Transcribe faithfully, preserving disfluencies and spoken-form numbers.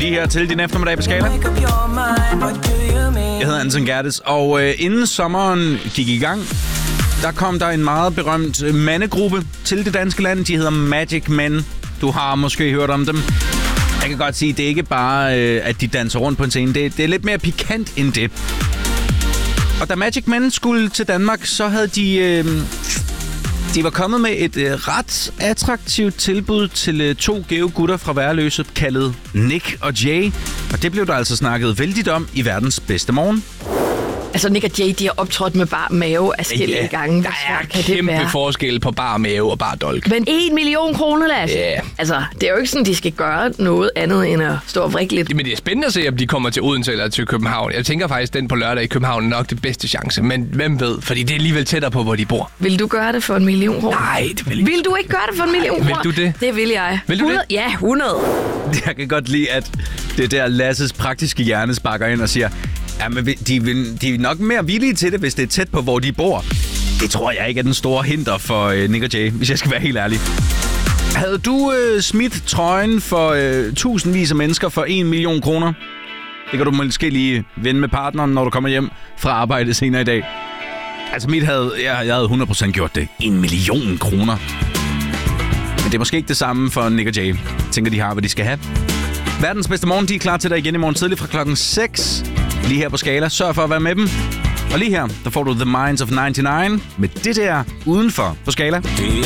Lige her til din eftermiddag på Skala. Jeg hedder Anton Gerdes, og øh, inden sommeren gik i gang, der kom der en meget berømt mandegruppe til det danske land. De hedder Magic Men. Du har måske hørt om dem. Jeg kan godt sige, at det er ikke bare, øh, at de danser rundt på en scene. Det, det er lidt mere pikant end det. Og da Magic Men skulle til Danmark, så havde de... Øh, de var kommet med et øh, ret attraktivt tilbud til øh, to gæve gutter fra Værløse, kaldet Nick og Jay. Og det blev der altså snakket vældigt om i verdens bedste morgen. Altså, Nick og Jay, de har optrådt med bar mave afskillige ja, gange. Der er kæmpe forskel på bar mave og bar dolk. Men en million kroner, Lasse. Ja. Yeah. Altså, det er jo ikke sådan, de skal gøre noget andet end at stå og vrikke lidt. Men det er spændende at se, om de kommer til Odense eller til København. Jeg tænker faktisk, den på lørdag i København er nok det bedste chance. Men hvem ved? Fordi det er alligevel tættere på, hvor de bor. Vil du gøre det for en million kroner? Nej, det vil jeg ikke. Vil du ikke gøre det for en million kroner? Vil du det? Det vil jeg. Vil du hundrede? det? Ja, hundrede. Jeg kan godt lide, at det der Lasses praktiske hjerne sparker ind og siger, ja, men de, vil, de er nok mere villige til det, hvis det er tæt på, hvor de bor. Det tror jeg ikke er den store hinder for øh, Nick og Jay, hvis jeg skal være helt ærlig. Havde du øh, smidt trøjen for øh, tusindvis af mennesker for en million kroner? Det kan du måske lige vende med partneren, når du kommer hjem fra arbejde senere i dag. Altså mit havde, jeg, jeg havde hundrede procent gjort det. En million kroner. Men det er måske ikke det samme for Nick og Jay. Jeg tænker, de har, hvad de skal have. Verdens bedste morgen, de er klar til dig igen i morgen tidlig fra klokken seks. Lige her på Skala. Sørg for at være med dem. Og lige her, der får du The Minds of nioghalvfems med det der udenfor på Skala.